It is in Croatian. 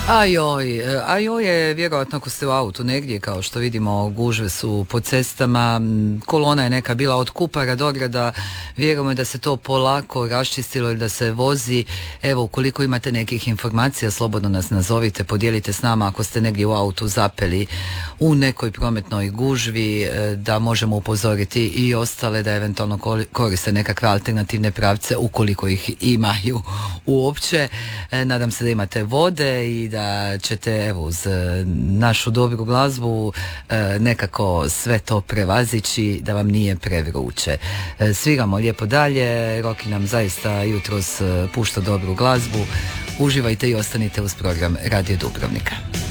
Ajoj je vjerojatno ako ste u autu negdje, kao što vidimo gužve su po cestama, kolona je neka bila od Kupara do Grada, vjerujemo da se to polako raščistilo i da se vozi. Evo, ukoliko imate nekih informacija, slobodno nas nazovite, podijelite s nama ako ste negdje u autu zapeli u nekoj prometnoj gužvi, da možemo upozoriti i ostale da eventualno koriste nekakve alternativne pravce ukoliko ih imaju uopće. Nadam se da imate vode i da ćete evo uz našu dobru glazbu nekako sve to prevazići, da vam nije prevruće. Sviramo lijepo dalje, Roki nam zaista jutros pušta dobru glazbu. Uživajte i ostanite uz program Radio Dubrovnika.